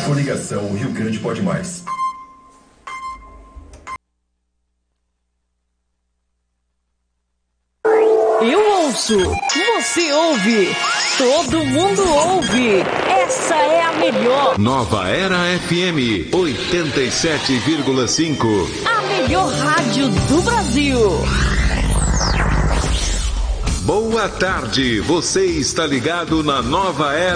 Coligação Rio Grande Pode Mais. Eu ouço, você ouve, todo mundo ouve. Essa é a melhor. Nova Era FM 87,5. A melhor rádio do Brasil. Boa tarde, você está ligado na Nova Era.